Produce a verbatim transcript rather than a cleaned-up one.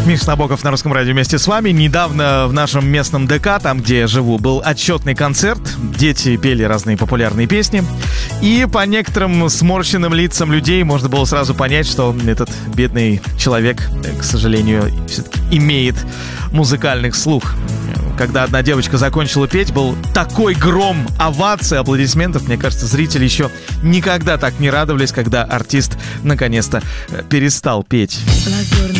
Миша Набоков на Русском радио вместе с вами. Недавно в нашем местном ДК, там, где я живу, был отчетный концерт. Дети пели разные популярные песни. И по некоторым сморщенным лицам людей можно было сразу понять, что этот бедный человек, к сожалению, все-таки имеет музыкальный слух. Когда одна девочка закончила петь, был такой гром оваций, аплодисментов. Мне кажется, зрители еще никогда так не радовались, когда артист наконец-то перестал петь.